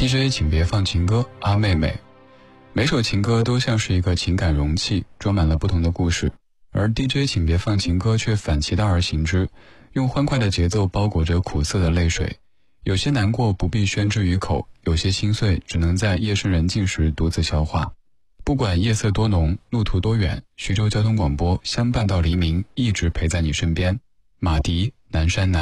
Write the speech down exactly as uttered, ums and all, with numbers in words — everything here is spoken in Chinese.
D J 请别放情歌，阿妹妹。每首情歌都像是一个情感容器，装满了不同的故事，而 D J 请别放情歌却反其道而行之，用欢快的节奏包裹着苦涩的泪水。有些难过不必宣之于口，有些心碎只能在夜深人静时独自消化。不管夜色多浓，路途多远，徐州交通广播相伴到黎明，一直陪在你身边。马迪，南山南。